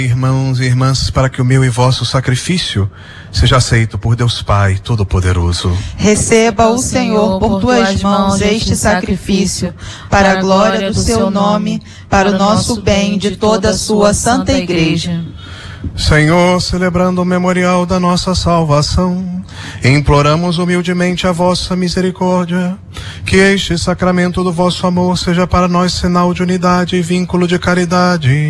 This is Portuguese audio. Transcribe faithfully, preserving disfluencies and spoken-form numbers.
Irmãos e irmãs, para que o meu e vosso sacrifício seja aceito por Deus Pai Todo-Poderoso. Receba o Senhor por tuas mãos este sacrifício, para a glória do seu nome, para o nosso bem de toda a sua santa igreja. Senhor, celebrando o memorial da nossa salvação, imploramos humildemente a vossa misericórdia, que este sacramento do vosso amor seja para nós sinal de unidade e vínculo de caridade.